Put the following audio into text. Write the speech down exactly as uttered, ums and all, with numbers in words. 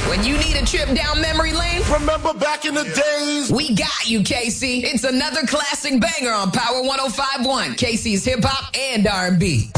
When you need a trip down memory lane, remember back in the days? We got you, K C. It's another classic banger on Power one oh five point one, K C's hip hop and R and B.